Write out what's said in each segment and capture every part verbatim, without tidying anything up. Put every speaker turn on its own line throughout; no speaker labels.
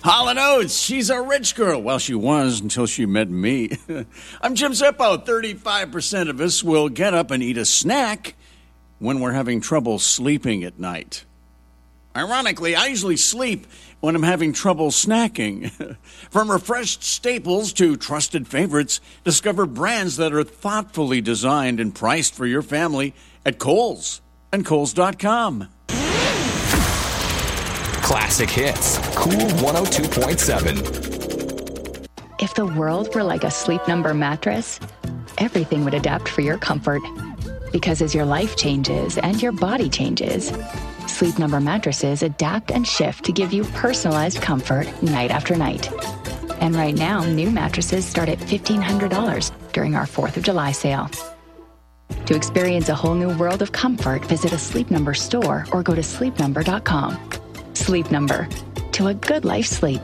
Hall and Oates, she's a rich girl. Well, she was until she met me. I'm Jim Zippo. thirty-five percent of us will get up and eat a snack when we're having trouble sleeping at night. Ironically, I usually sleep when I'm having trouble snacking. From refreshed staples to trusted favorites, discover brands that are thoughtfully designed and priced for your family at Kohl's and Kohl's dot com.
Classic hits. Cool one oh two point seven.
If the world were like a Sleep Number mattress, everything would adapt for your comfort. Because as your life changes and your body changes, Sleep Number mattresses adapt and shift to give you personalized comfort night after night. And right now, new mattresses start at fifteen hundred dollars during our fourth of July sale. To experience a whole new world of comfort, visit a Sleep Number store or go to sleep number dot com. Sleep Number. To a good life sleep.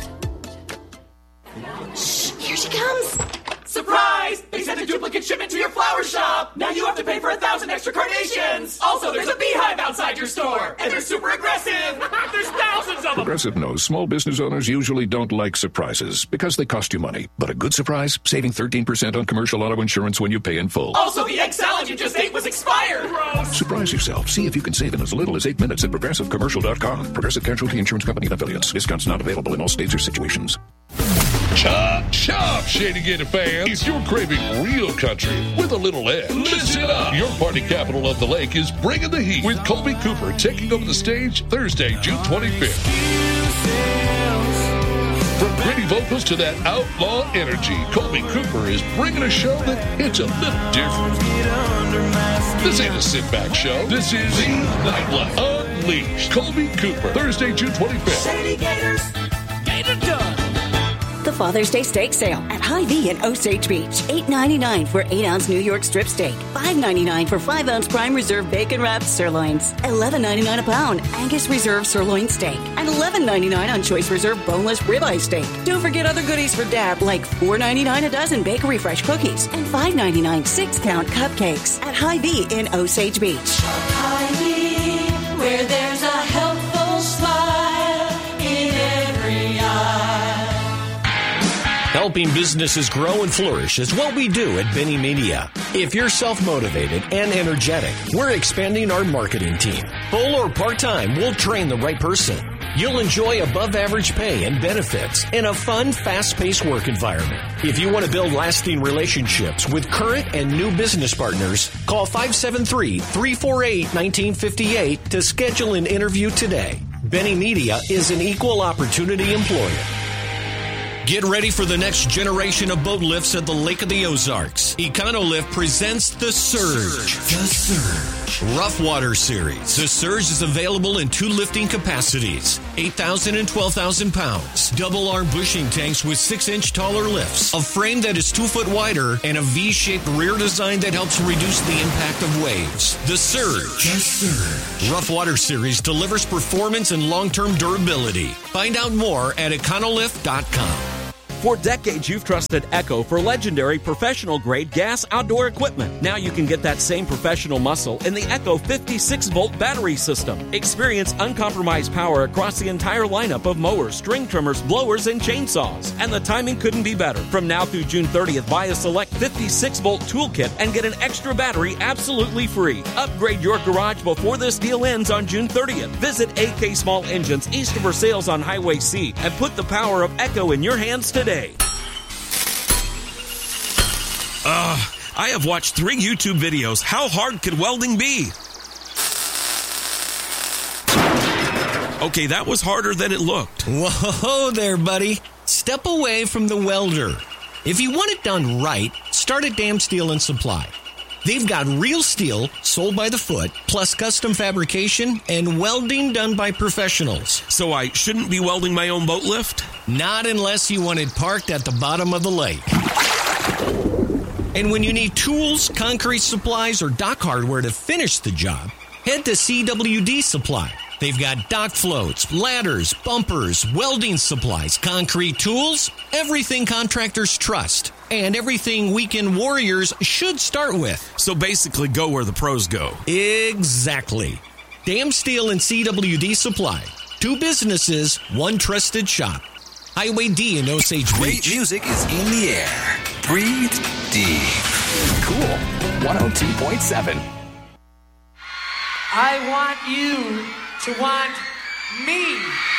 Shh, here she comes. Surprise! They sent a duplicate shipment to your flower shop. Now you have to pay for a thousand extra carnations. Also, there's a beehive outside your store. And they're super aggressive. There's thousands of them.
Progressive knows small business owners usually don't like surprises because they cost you money. But a good surprise, saving thirteen percent on commercial auto insurance when you pay in full.
Also, the egg salad you just ate was expired. Gross.
Surprise yourself. See if you can save in as little as eight minutes at progressive commercial dot com. Progressive Casualty Insurance Company and affiliates. Discounts not available in all states or situations.
Chop, chop, Shady Gator fans. If you're craving real country with a little edge, listen up. Your party capital of the lake is bringing the heat with Colby Cooper taking over the stage Thursday, June twenty-fifth. From gritty vocals to that outlaw energy, Colby Cooper is bringing a show that hits a little different. This ain't a sit-back show. This is the Nightlife Unleashed. Colby Cooper, Thursday, June twenty-fifth.
Shady Gators, Gator done.
The Father's Day Steak Sale at Hy-Vee in Osage Beach. eight ninety-nine for eight ounce New York strip steak. five ninety-nine for five ounce prime reserve bacon wrapped sirloins. eleven ninety-nine a pound Angus Reserve sirloin steak. And eleven ninety-nine on Choice Reserve boneless ribeye steak. Don't forget other goodies for Dad like four ninety-nine a dozen Bakery Fresh cookies and five ninety-nine six count cupcakes at Hy-Vee in Osage Beach.
Hy-Vee, where there's a helpful smile in every eye.
Helping businesses grow and flourish is what we do at Benny Media. If you're self-motivated and energetic, we're expanding our marketing team. Full or part-time, we'll train the right person. You'll enjoy above-average pay and benefits in a fun, fast-paced work environment. If you want to build lasting relationships with current and new business partners, call five seven three, three four eight, one nine five eight to schedule an interview today. Benny Media is an equal opportunity employer. Get ready for the next generation of boat lifts at the Lake of the Ozarks. Econolift presents The Surge. The Surge. Rough Water Series. The Surge is available in two lifting capacities, eight thousand and twelve thousand pounds. Double arm bushing tanks with six inch taller lifts, a frame that is two foot wider, and a V-shaped rear design that helps reduce the impact of waves. The Surge. The Surge. Rough Water Series delivers performance and long-term durability. Find out more at econolift dot com.
For decades, you've trusted Echo for legendary professional-grade gas outdoor equipment. Now you can get that same professional muscle in the Echo fifty-six volt battery system. Experience uncompromised power across the entire lineup of mowers, string trimmers, blowers, and chainsaws. And the timing couldn't be better. From now through June thirtieth, buy a select fifty-six volt toolkit and get an extra battery absolutely free. Upgrade your garage before this deal ends on June thirtieth. Visit A K Small Engines east of Versailles on Highway C and put the power of Echo in your hands today.
Uh, I have watched three YouTube videos. How hard could welding be? Okay, that was harder than it looked.
Whoa there, buddy. Step away from the welder. If you want it done right, start at Dam Steel and Supply. They've got real steel sold by the foot, plus custom fabrication and welding done by professionals.
So I shouldn't be welding my own boat lift?
Not unless you want it parked at the bottom of the lake. And when you need tools, concrete supplies, or dock hardware to finish the job, head to C W D Supply. They've got dock floats, ladders, bumpers, welding supplies, concrete tools, everything contractors trust, and everything weekend warriors should start with.
So basically go where the pros go.
Exactly. Dam Steel and C W D Supply. Two businesses, one trusted shop. Highway D in Osage
Great
Beach.
music is in the air. Breathe deep. Cool one oh two point seven.
I want you to want me.